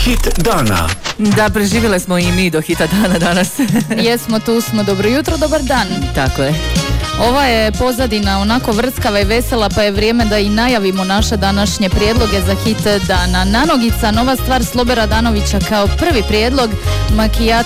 Hit dana. Da, preživjele smo i mi do hita dana danas. Jesmo, tu smo. Dobro jutro, dobar dan. Tako je. Ova je pozadina onako vrskava i vesela, pa je vrijeme da i najavimo naše današnje prijedloge za hit dana. Nanogica, nova stvar Slobera Danovića kao prvi prijedlog, Macchiato